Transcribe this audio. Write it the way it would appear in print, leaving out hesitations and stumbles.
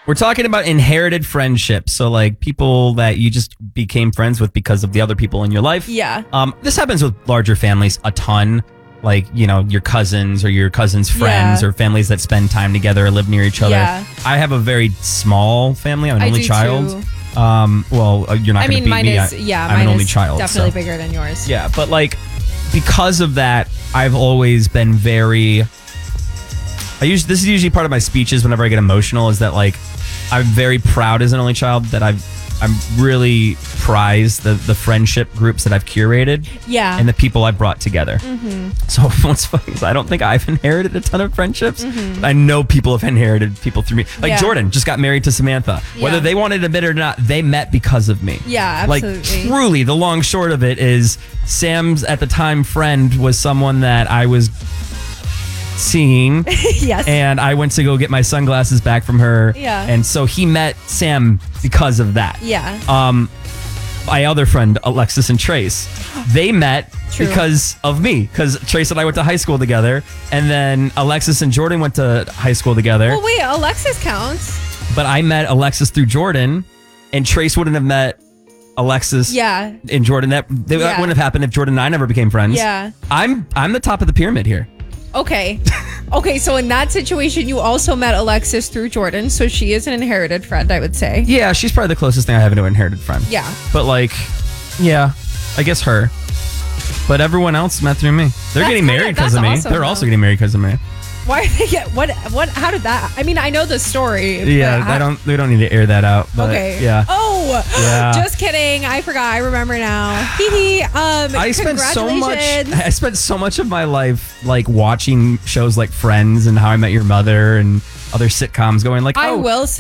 We're talking about inherited friendships. So like people that you just became friends with because of the other people in your life. Yeah. This happens with larger families a ton. Like, you know, your cousins or your cousins' friends or families that spend time together or live near each other. Yeah. I have a very small family. I'm an only child. Too. You're not going to beat mine me. Is, I'm an only child. Definitely bigger than yours. Yeah, but like because of that, I've always been very. This is usually part of my speeches whenever I get emotional. Is that like I'm very proud as an only child that I'm really prize the friendship groups that I've curated. Yeah. And the people I've brought together. Mm-hmm. So what's funny is I don't think I've inherited a ton of friendships. Mm-hmm. I know people have inherited people through me. Like Jordan just got married to Samantha. Yeah. Whether they wanted to admit it or not, they met because of me. Yeah, absolutely. Like truly, the long short of it is Sam's at the time friend was someone that I was seeing. Yes. And I went to go get my sunglasses back from her. Yeah. And so he met Sam because of that. Yeah. My other friend, Alexis and Trace, they met True. because of me. Because Trace and I went to high school together. And then Alexis and Jordan went to high school together. Well, wait, Alexis counts. But I met Alexis through Jordan. And Trace wouldn't have met Alexis and Jordan. That wouldn't have happened if Jordan and I never became friends. Yeah. I'm the top of the pyramid here. Okay. Okay, so in that situation, you also met Alexis through Jordan, so she is an inherited friend, I would say. Yeah, she's probably the closest thing I have to an inherited friend. Yeah. But like, yeah, I guess her. But everyone else met through me. They're getting married because of me. Awesome, They're also getting married because of me. Why are they what how did that? I mean, I know the story. Yeah, we don't need to air that out. But okay. Yeah. Oh, yeah. Just kidding. I forgot. I remember now. Hee hee. I spent so much of my life like watching shows like Friends and How I Met Your Mother and other sitcoms going like, I will